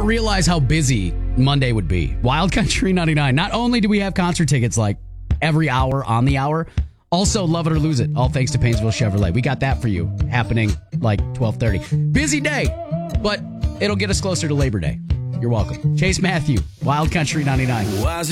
not realize how busy Monday would be. Wild Country 99. Not only do we have concert tickets like every hour on the hour, also Love It or Lose It, all thanks to Painesville Chevrolet. We got that for you happening like 12:30. Busy day, but it'll get us closer to Labor Day. You're welcome. Chase Matthew, Wild Country 99.